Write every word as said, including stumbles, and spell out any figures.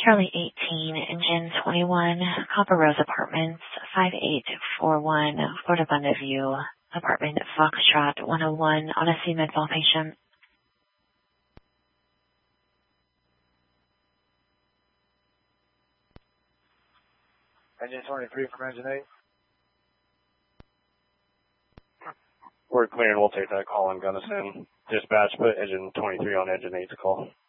Charlie eighteen, Engine twenty-one, Copper Rose Apartments, five eight four one, Fort Abundant View, Apartment Foxtrot one oh one, Odyssey Midval patient. Engine twenty-three from Engine eight. We're clear and we'll take that call on Gunnison. Dispatch, put Engine twenty-three on Engine eight's call.